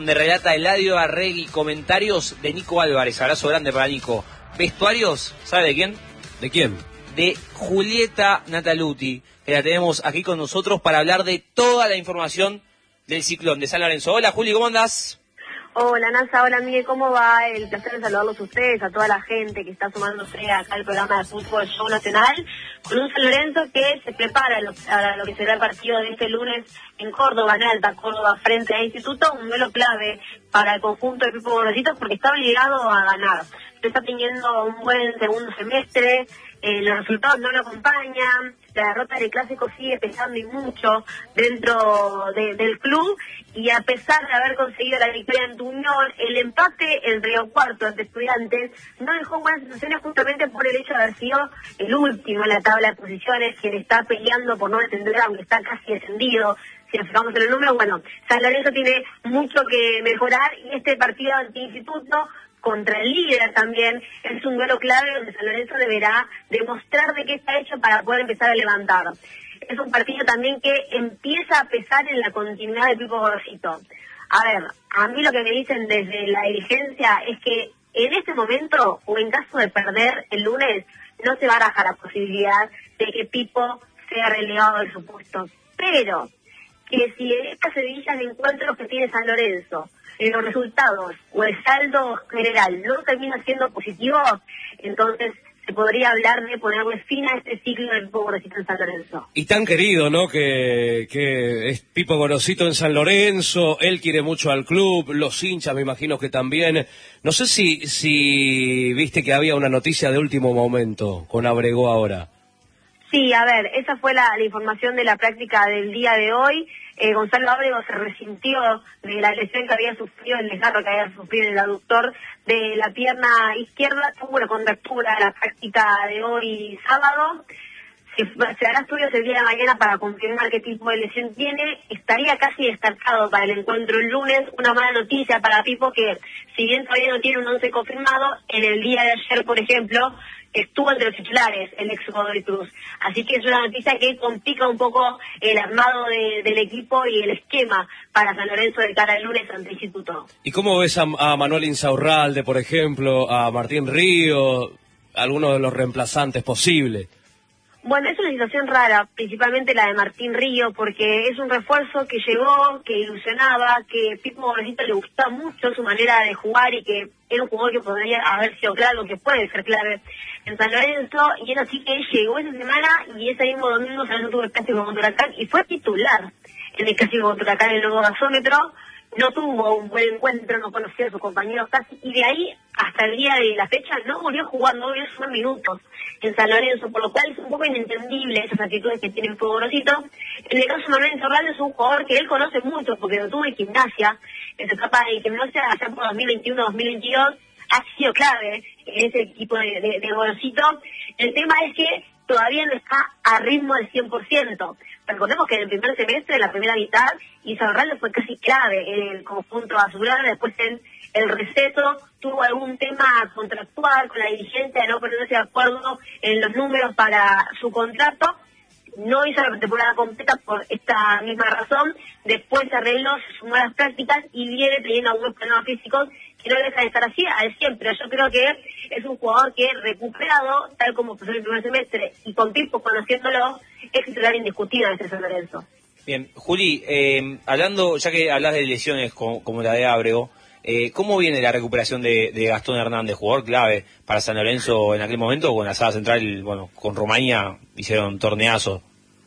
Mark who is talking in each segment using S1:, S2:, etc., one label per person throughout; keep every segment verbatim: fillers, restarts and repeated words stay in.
S1: Donde relata Eladio Arregui, comentarios de Nico Álvarez. Abrazo grande para Nico. Vestuarios, ¿sabe de quién?
S2: ¿De quién?
S1: De Julieta Nataluti, que la tenemos aquí con nosotros para hablar de toda la información del ciclón de San Lorenzo. Hola Juli, ¿cómo andás?
S3: Hola Nasa, hola Miguel, ¿cómo va? El placer de saludarlos a ustedes, a toda la gente que está sumándose acá al programa de fútbol Show Nacional, con un San Lorenzo que se prepara a lo, a lo que será el partido de este lunes en Córdoba, en Alta Córdoba, frente a Instituto, un duelo clave para el conjunto de Pipo Gorosito porque está obligado a ganar. Se está teniendo un buen segundo semestre, eh, los resultados no lo acompañan, la derrota del Clásico sigue pesando y mucho dentro de, del club, y a pesar de haber conseguido la victoria en Unión, el empate en Río Cuarto ante Estudiantes no dejó buenas sensaciones justamente por el hecho de haber sido el último en la tabla de posiciones, quien está peleando por no descender, aunque está casi descendido. Si nos fijamos en el número, bueno, San Lorenzo tiene mucho que mejorar, y este partido ante Instituto contra el líder también es un duelo clave donde San Lorenzo deberá demostrar de qué está hecho para poder empezar a levantar. Es un partido también que empieza a pesar en la continuidad de Pipo Gorosito. A ver, a mí lo que me dicen desde la dirigencia es que en este momento, o en caso de perder el lunes, no se baraja la posibilidad de que Pipo sea relegado de su puesto. Pero que si en estas seguidillas de encuentros que tiene San Lorenzo, en los resultados o el saldo general no termina siendo positivo, entonces se podría hablar de ponerle fin a este ciclo de Pipo Gorosito en San Lorenzo.
S2: Y tan querido, ¿no? Que, que es Pipo Gorosito en San Lorenzo, él quiere mucho al club, los hinchas me imagino que también. No sé si, si viste que había una noticia de último momento con Abrego ahora.
S3: Sí, a ver, esa fue la, la información de la práctica del día de hoy. Eh, Gonzalo Abrego se resintió de la lesión que había sufrido, el desgarro que había sufrido en el aductor de la pierna izquierda. Tuvo una contractura en la práctica de hoy sábado. Se, se hará estudios el día de mañana para confirmar qué tipo de lesión tiene. Estaría casi descartado para el encuentro el lunes. Una mala noticia para Pipo, que si bien todavía no tiene un once confirmado, en el día de ayer, por ejemplo, estuvo entre los titulares el ex Godoy Cruz. Así que es una noticia que complica un poco el armado de, del equipo y el esquema para San Lorenzo de cara al lunes ante Instituto.
S2: ¿Y cómo ves a, a Manuel Insaurralde, por ejemplo, a Martín Río, algunos de los reemplazantes posibles?
S3: Bueno, es una situación rara, principalmente la de Martín Río, porque es un refuerzo que llegó, que ilusionaba, que Pipo Gorosito le gustaba mucho su manera de jugar y que era un jugador que podría haber sido clave, que puede ser clave en San Lorenzo, y era así que él llegó esa semana y ese mismo domingo San Lorenzo tuvo el clásico contra Huracán y fue titular en el clásico contra Huracán en el nuevo gasómetro. No tuvo un buen encuentro, no conocía a sus compañeros casi, y de ahí hasta el día de la fecha no volvió a jugar, no volvió a sumar minutos en San Lorenzo, por lo cual es un poco inentendible esas actitudes que tiene Pipo Gorosito. En el caso de Manuel Insaurralde es un jugador que él conoce mucho, porque lo tuvo en Gimnasia, en su etapa de Gimnasia allá por dos mil veintiuno dos mil veintidós, ha sido clave en ese equipo de, de, de Gorosito. El tema es que todavía no está a ritmo del cien por ciento. Recordemos que en el primer semestre, en la primera mitad, Insaurralde fue casi clave en el conjunto azulgrana. Después en el receso tuvo algún tema contractual con la dirigencia de no ponerse de acuerdo en los números para su contrato. No hizo la temporada completa por esta misma razón. Después se arregló, se sumó a las prácticas y viene teniendo algunos problemas físicos que no deja de estar así al cien, pero yo creo que es un jugador que recuperado, tal como pasó en el primer semestre, y con Pipo conociéndolo, es titular indiscutido de este San Lorenzo.
S1: Bien, Juli, eh, hablando, ya que hablas de lesiones como, como la de Abrego, eh, ¿cómo viene la recuperación de, de Gastón Hernández, jugador clave para San Lorenzo en aquel momento? Con la saga central, bueno, con Romaña hicieron torneazo.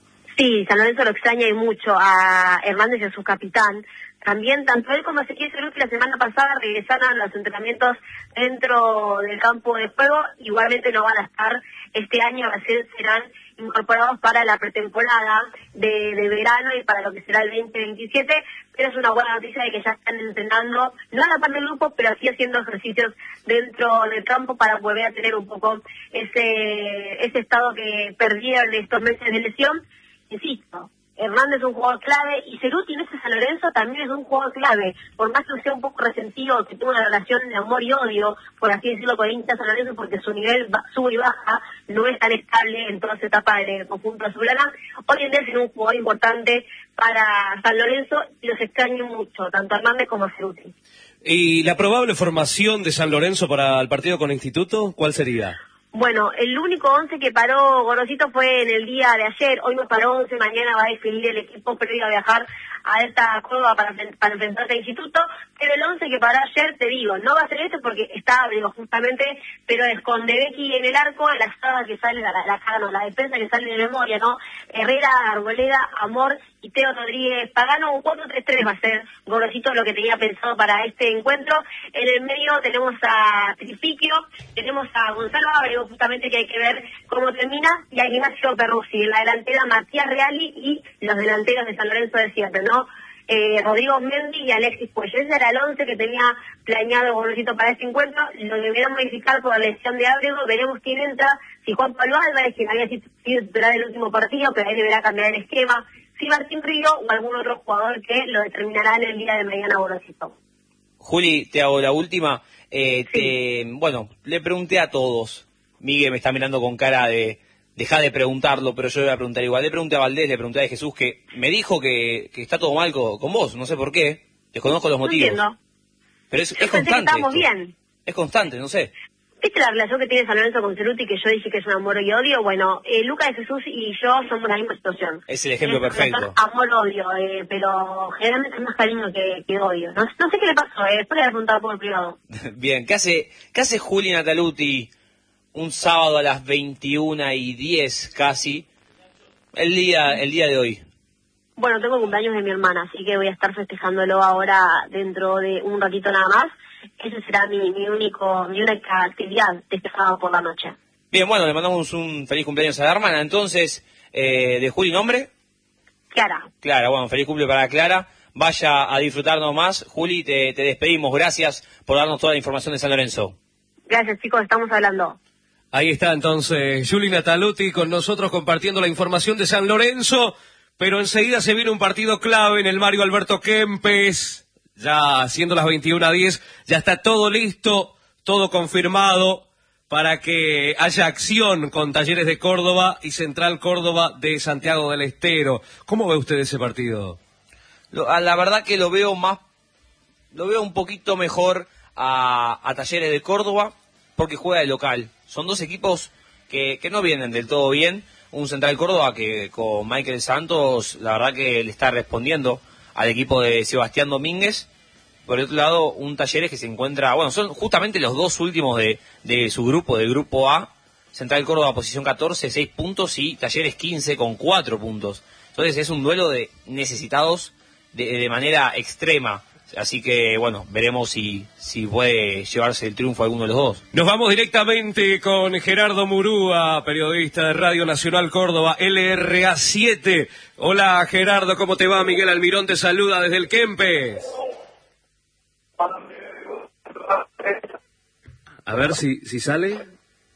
S3: Sí, San Lorenzo lo extraña y mucho a Hernández y a su capitán. También, tanto él como Ezequiel Ceruti la semana pasada regresaron a los entrenamientos dentro del campo de juego. Igualmente no van a estar este año, recién serán incorporados para la pretemporada de, de verano y para lo que será el veinte veintisiete, pero es una buena noticia de que ya están entrenando, no a la par del grupo, pero sí haciendo ejercicios dentro del campo para volver a tener un poco ese, ese estado que perdieron estos meses de lesión. Insisto, Hernández es un jugador clave y Ceruti en ese San Lorenzo también es un jugador clave, por más que sea un poco resentido, que tuvo una relación de amor y odio, por así decirlo, con el hincha San Lorenzo, porque su nivel sube y baja, no es tan estable en toda su etapa del conjunto azulgrana. Hoy en día es un jugador importante para San Lorenzo y los extraño mucho, tanto Hernández como Ceruti.
S2: ¿Y la probable formación de San Lorenzo para el partido con Instituto, cuál sería?
S3: Bueno, el único once que paró Gorosito fue en el día de ayer, hoy no paró once, mañana va a definir el equipo, pero iba a viajar a esta Córdoba para, para enfrentarse al Instituto, pero el once que paró ayer, te digo, no va a ser este porque está Ábrego justamente, pero es con Debecki en el arco, la saga que sale, la, la, la, no, la defensa que sale de memoria, ¿no? Herrera, Arboleda, Amor y Teo Rodríguez Pagano, un cuatro tres tres va a ser Gorosito lo que tenía pensado para este encuentro. En el medio tenemos a Tripiquio, tenemos a Gonzalo Ábrego, justamente que hay que ver cómo termina, y a Ignacio Perruzzi, en la delantera Matías Reali y los delanteros de San Lorenzo de siempre, ¿no? Eh, Rodrigo Mendy y Alexis Puello. Ese era el once que tenía planeado Gorosito para este encuentro. Lo deberá modificar por la lesión de Ábrego, veremos quién entra, si Juan Pablo Álvarez, quien había sido titular el último partido, pero ahí deberá cambiar el esquema, si Martín Río o algún otro jugador que lo determinará en el día de mañana Gorosito.
S1: Juli, te hago la última. Eh,
S3: sí.
S1: te, bueno, le pregunté a todos. Miguel me está mirando con cara de deja de preguntarlo, pero yo le voy a preguntar igual. Le pregunté a Valdés, le pregunté a Jesús, que me dijo que, que está todo mal con, con vos, no sé por qué. Desconozco los motivos.
S3: No entiendo.
S1: Pero es,
S3: yo
S1: es constante.
S3: Que estamos
S1: esto.
S3: bien.
S1: Es constante, no sé.
S3: ¿Viste la relación que tiene San Lorenzo con Ceruti, que yo dije que es un amor y odio? Bueno, eh, Lucas de Jesús y yo somos la misma situación.
S1: Es el ejemplo
S3: es
S1: perfecto.
S3: Amor-odio, eh, pero generalmente es más cariño que, que odio. No, no sé qué le pasó, eh, después le voy a preguntar por el privado.
S1: Bien, ¿qué hace, qué hace Juli Nataluti un sábado a las veintiuna y diez casi, el día, el día de hoy?
S3: Bueno, tengo cumpleaños de mi hermana, así que voy a estar festejándolo ahora dentro de un ratito nada más. Ese será mi, mi único mi única actividad de este sábado por la noche.
S1: Bien, bueno, le mandamos un feliz cumpleaños a la hermana. Entonces, eh, ¿de Juli nombre?
S3: Clara.
S1: Clara, bueno, feliz cumple para Clara. Vaya a disfrutarnos más. Juli, te, te despedimos. Gracias por darnos toda la información de San Lorenzo.
S3: Gracias, chicos, estamos hablando.
S2: Ahí está entonces Juli Nataluti con nosotros compartiendo la información de San Lorenzo, pero enseguida se viene un partido clave en el Mario Alberto Kempes. Ya siendo las veintiuna a diez, ya está todo listo, todo confirmado para que haya acción con Talleres de Córdoba y Central Córdoba de Santiago del Estero. ¿Cómo ve usted ese partido?
S1: Lo, a la verdad que lo veo más, lo veo un poquito mejor a, a Talleres de Córdoba porque juega de local. Son dos equipos que, que no vienen del todo bien. Un Central Córdoba que con Michael Santos, la verdad que le está respondiendo al equipo de Sebastián Domínguez. Por el otro lado, un Talleres que se encuentra, bueno, son justamente los dos últimos de, de su grupo, del grupo A. Central Córdoba posición catorce, seis puntos, y Talleres quince con cuatro puntos. Entonces es un duelo de necesitados de, de manera extrema. Así que, bueno, veremos si, si puede llevarse el triunfo a alguno de los dos.
S2: Nos vamos directamente con Gerardo Murúa, periodista de Radio Nacional Córdoba, L R A siete. Hola Gerardo, ¿cómo te va? Miguel Almirón te saluda desde el Kempes. A ver si, si sale.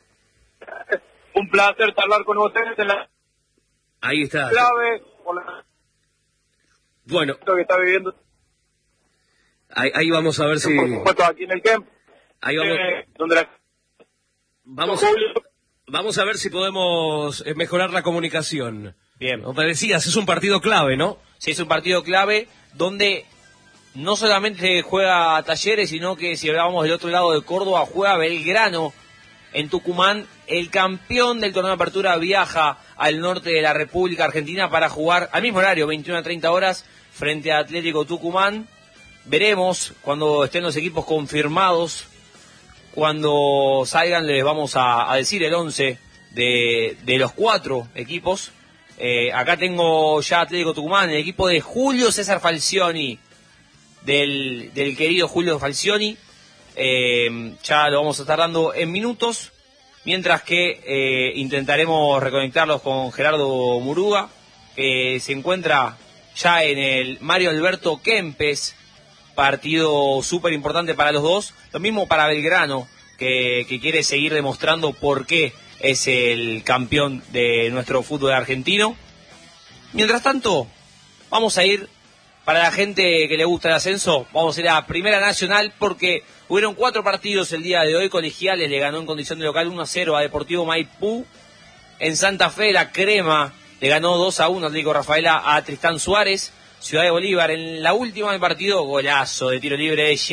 S4: Un placer charlar con ustedes en la...
S2: Ahí está.
S4: Clave, por la...
S2: Bueno.
S4: que está viviendo...
S2: Ahí, ahí vamos a ver si...
S4: Por supuesto, aquí en el camp.
S2: Ahí vamos...
S4: Eh, donde la...
S2: Vamos, vamos a ver si podemos mejorar la comunicación.
S1: Bien.
S2: Como decías, es un partido clave, ¿no?
S1: Sí, es un partido clave donde no solamente juega Talleres, sino que si hablábamos del otro lado de Córdoba, juega Belgrano en Tucumán. El campeón del torneo de apertura viaja al norte de la República Argentina para jugar al mismo horario, veintiuna a treinta horas, frente a Atlético Tucumán. Veremos cuando estén los equipos confirmados. Cuando salgan les vamos a, a decir el once de, de los cuatro equipos. Eh, acá tengo ya Atlético Tucumán, el equipo de Julio César Falcioni, del, del querido Julio Falcioni. Eh, ya lo vamos a estar dando en minutos, mientras que eh, intentaremos reconectarlos con Gerardo Murúa, que se encuentra ya en el Mario Alberto Kempes. Partido súper importante para los dos. Lo mismo para Belgrano, que, que quiere seguir demostrando por qué es el campeón de nuestro fútbol argentino. Mientras tanto, vamos a ir, para la gente que le gusta el ascenso, vamos a ir a Primera Nacional porque hubieron cuatro partidos el día de hoy. Colegiales le ganó en condición de local uno a cero a Deportivo Maipú. En Santa Fe, la Crema le ganó dos a uno Atlético Rafaela a Tristán Suárez. Ciudad de Bolívar, en la última del partido, golazo de tiro libre de